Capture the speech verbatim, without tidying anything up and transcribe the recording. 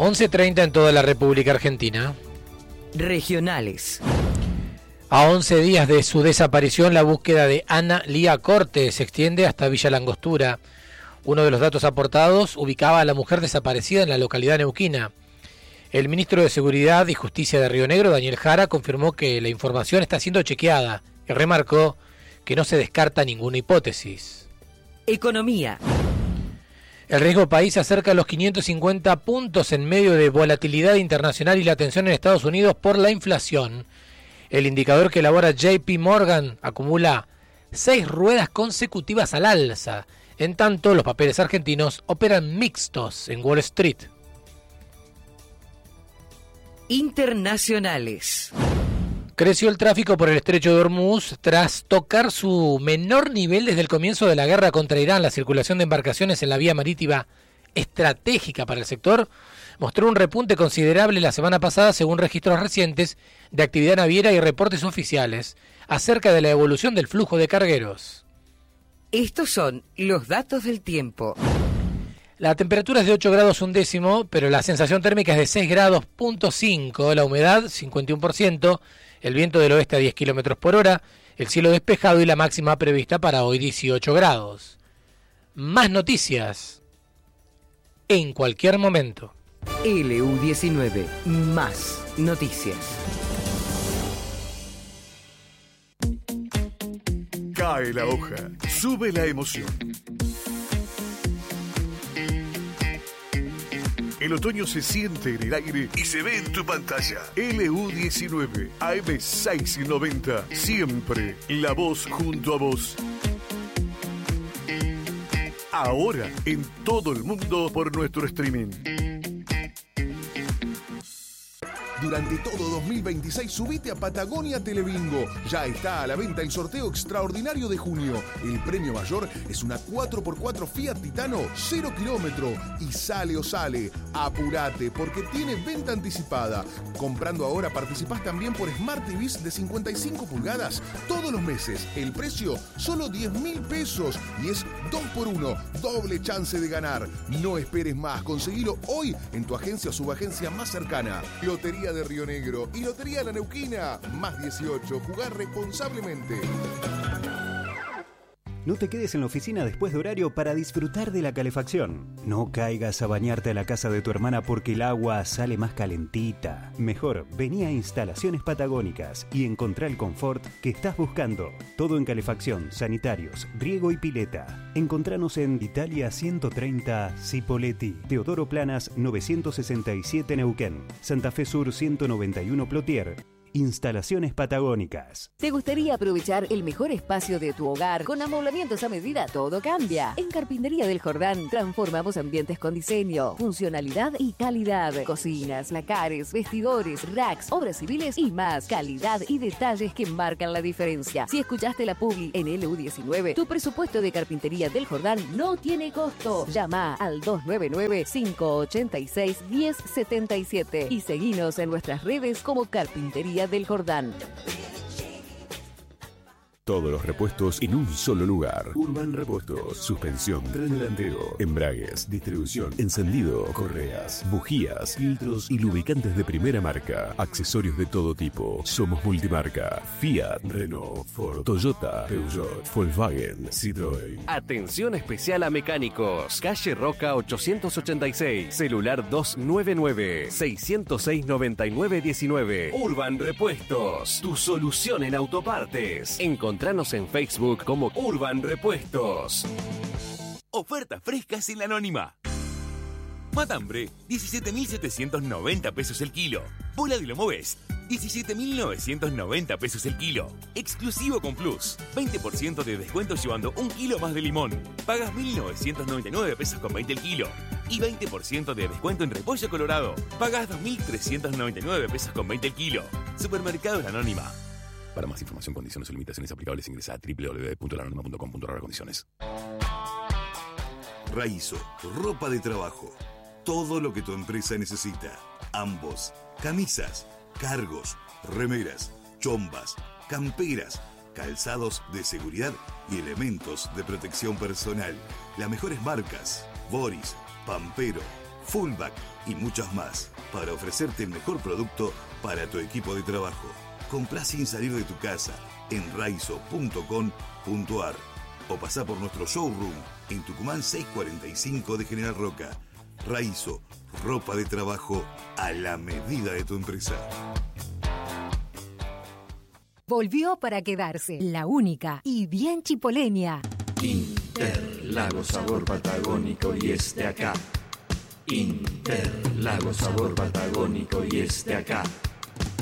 once treinta en toda la República Argentina. Regionales. A once días de su desaparición, la búsqueda de Ana Lía Cortes se extiende hasta Villa Langostura. Uno de los datos aportados ubicaba a la mujer desaparecida en la localidad neuquina. El ministro de Seguridad y Justicia de Río Negro, Daniel Jara, confirmó que la información está siendo chequeada y remarcó que no se descarta ninguna hipótesis. Economía. El riesgo país se acerca a los quinientos cincuenta puntos en medio de volatilidad internacional y la tensión en Estados Unidos por la inflación. El indicador que elabora J P Morgan acumula seis ruedas consecutivas al alza. En tanto, los papeles argentinos operan mixtos en Wall Street. Internacionales. Creció el tráfico por el estrecho de Hormuz tras tocar su menor nivel desde el comienzo de la guerra contra Irán. La circulación de embarcaciones en la vía marítima estratégica para el sector mostró un repunte considerable la semana pasada, según registros recientes de actividad naviera y reportes oficiales acerca de la evolución del flujo de cargueros. Estos son los datos del tiempo. La temperatura es de ocho grados un décimo, pero la sensación térmica es de seis grados punto cinco, la humedad cincuenta y uno por ciento, el viento del oeste a diez kilómetros por hora, el cielo despejado y la máxima prevista para hoy dieciocho grados. Más noticias en cualquier momento. L U diecinueve, más noticias. Cae la hoja, sube la emoción. El otoño se siente en el aire y se ve en tu pantalla. L U diecinueve, A M seiscientos noventa, siempre la voz junto a vos. Ahora en todo el mundo por nuestro streaming. Durante todo dos mil veintiséis subite a Patagonia Telebingo. Ya está a la venta el sorteo extraordinario de junio. El premio mayor es una cuatro por cuatro Fiat Titano cero kilómetro. Y sale o sale. Apurate porque tiene venta anticipada. Comprando ahora participás también por Smart T Vs de cincuenta y cinco pulgadas todos los meses. El precio solo diez mil pesos y es dos por uno. Doble chance de ganar. No esperes más. Conseguilo hoy en tu agencia o subagencia más cercana. Lotería de Río Negro y Lotería La Neuquina. Más dieciocho. Jugar responsablemente. No te quedes en la oficina después de horario para disfrutar de la calefacción. No caigas a bañarte a la casa de tu hermana porque el agua sale más calentita. Mejor, vení a Instalaciones Patagónicas y encontrá el confort que estás buscando. Todo en calefacción, sanitarios, riego y pileta. Encontranos en Italia ciento treinta Cipolletti, Teodoro Planas novecientos sesenta y siete Neuquén, Santa Fe Sur ciento noventa y uno Plotier. Instalaciones Patagónicas. ¿Te gustaría aprovechar el mejor espacio de tu hogar con amoblamientos a medida? Todo cambia. En Carpintería del Jordán transformamos ambientes con diseño, funcionalidad y calidad. Cocinas, lacares, vestidores, racks, obras civiles y más. Calidad y detalles que marcan la diferencia. Si escuchaste la publi en L U diecinueve, tu presupuesto de Carpintería del Jordán no tiene costo. Llama al dos nueve nueve, cinco ocho seis, uno cero siete siete y seguinos en nuestras redes como Carpintería del Jordán. Todos los repuestos en un solo lugar. Urban Repuestos. Suspensión, tren delantero, embragues, distribución, encendido, correas, bujías, filtros y lubricantes de primera marca. Accesorios de todo tipo. Somos multimarca. Fiat, Renault, Ford, Toyota, Peugeot, Volkswagen, Citroën. Atención especial a mecánicos. Calle Roca ochocientos ochenta y seis. Celular dos nueve nueve, seis cero seis, nueve nueve uno nueve. Urban Repuestos. Tu solución en autopartes. Encontranos en Facebook como Urban Repuestos. Ofertas frescas en la Anónima. Matambre, diecisiete mil setecientos noventa pesos el kilo. Bola de lomo Best, diecisiete mil novecientos noventa pesos el kilo. Exclusivo con Plus, veinte por ciento de descuento llevando un kilo más de limón. Pagas mil novecientos noventa y nueve pesos con veinte el kilo. Y veinte por ciento de descuento en repollo colorado. Pagas dos mil trescientos noventa y nueve pesos con veinte el kilo. Supermercado La Anónima. Para más información, condiciones o limitaciones aplicables, ingresa a doble u doble u doble u punto la anónima punto com punto a r condiciones. Raizo, ropa de trabajo. Todo lo que tu empresa necesita. Ambos. Camisas, cargos, remeras, chombas, camperas, calzados de seguridad y elementos de protección personal. Las mejores marcas: Boris, Pampero, Fullback y muchas más, para ofrecerte el mejor producto para tu equipo de trabajo. Comprá sin salir de tu casa en raizo punto com punto ar o pasá por nuestro showroom en Tucumán seiscientos cuarenta y cinco de General Roca. Raizo, ropa de trabajo a la medida de tu empresa. Volvió para quedarse, la única y bien chipoleña. Interlagos sabor patagónico y este acá. Interlagos sabor patagónico y este acá.